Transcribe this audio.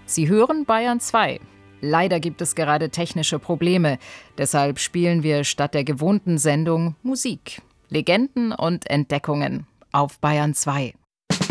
Sie hören Bayern 2. Leider gibt es gerade technische Probleme. Deshalb spielen wir statt der gewohnten Sendung Musik. Legenden und Entdeckungen auf Bayern 2.